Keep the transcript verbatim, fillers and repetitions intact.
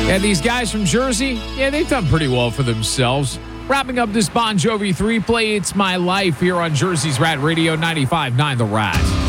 Yeah, these guys from Jersey, yeah, they've done pretty well for themselves. Wrapping up this Bon Jovi three play, It's My Life here on Jersey's Rat Radio ninety-five point nine The Rat.